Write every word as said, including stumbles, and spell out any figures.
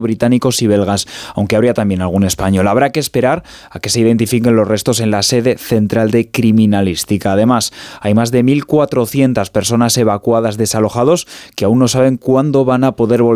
británicos y belgas, aunque habría también algún español. Habrá que esperar a que se identifiquen los restos en la sede central de criminalística. Además, hay más de mil cuatrocientas personas evacuadas, desalojados, que aún no saben cuándo van a poder volver